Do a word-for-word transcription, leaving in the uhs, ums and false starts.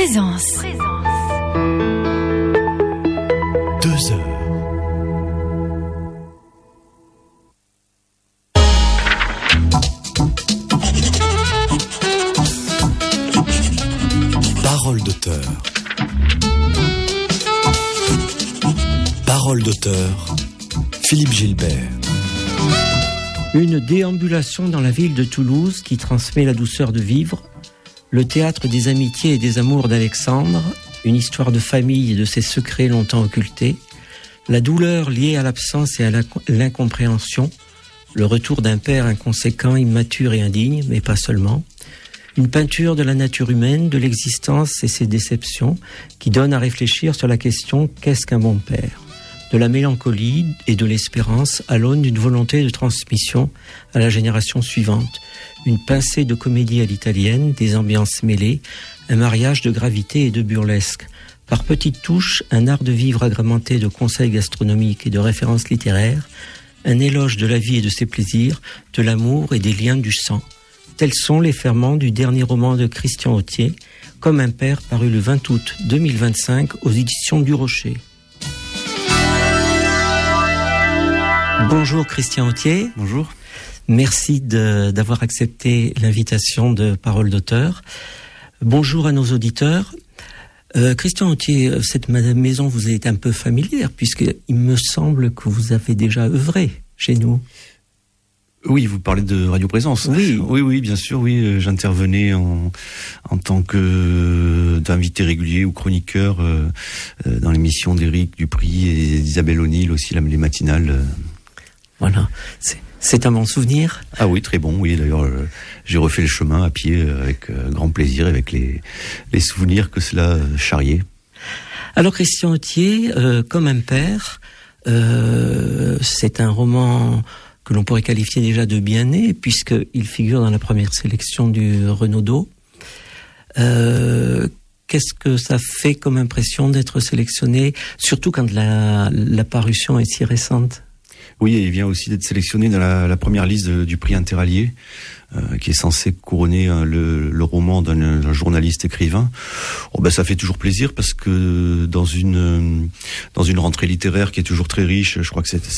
Présence. Deux heures. Parole d'auteur. Parole d'auteur. Philippe Gilbert. Une déambulation dans la ville de Toulouse qui transmet la douceur de vivre, le théâtre des amitiés et des amours d'Alexandre, une histoire de famille et de ses secrets longtemps occultés, la douleur liée à l'absence et à l'incompréhension, le retour d'un père inconséquent, immature et indigne, mais pas seulement, une peinture de la nature humaine, de l'existence et ses déceptions, qui donne à réfléchir sur la question « Qu'est-ce qu'un bon père ?» de la mélancolie et de l'espérance à l'aune d'une volonté de transmission à la génération suivante, une pincée de comédie à l'italienne, des ambiances mêlées, un mariage de gravité et de burlesque. Par petites touches, un art de vivre agrémenté de conseils gastronomiques et de références littéraires, un éloge de la vie et de ses plaisirs, de l'amour et des liens du sang. Tels sont les ferments du dernier roman de Christian Authier, Comme un père, paru le vingt août deux mille vingt-cinq aux éditions du Rocher. Bonjour Christian Authier. Bonjour. Merci de, d'avoir accepté l'invitation de Parole d'auteur. Bonjour à nos auditeurs. Euh, Christian Authier, cette maison vous est un peu familière puisqu'il me semble que vous avez déjà œuvré chez nous. Oui, vous parlez de Radio Présence. Oui, oui, oui, bien sûr. Oui, j'intervenais en en tant que d'invité régulier ou chroniqueur euh, dans l'émission d'Éric Dupry et d'Isabelle O'Neill aussi, la les matinales. Euh. Voilà, c'est, c'est un bon souvenir. Ah oui, très bon. Oui, d'ailleurs, euh, j'ai refait le chemin à pied euh, avec euh, grand plaisir, avec les les souvenirs que cela euh, charriait. Alors, Christian Authier, euh, Comme un père, euh, c'est un roman que l'on pourrait qualifier déjà de bien né, puisqu'il figure dans la première sélection du Renaudot. Euh, qu'est-ce que ça fait comme impression d'être sélectionné, surtout quand la, la parution est si récente? Oui, il vient aussi d'être sélectionné dans la, la première liste de, du prix Interallié, euh, qui est censé couronner euh, le, le roman d'un, d'un journaliste écrivain. Oh, ben, ça fait toujours plaisir parce que dans une, dans une rentrée littéraire qui est toujours très riche, je crois que c'est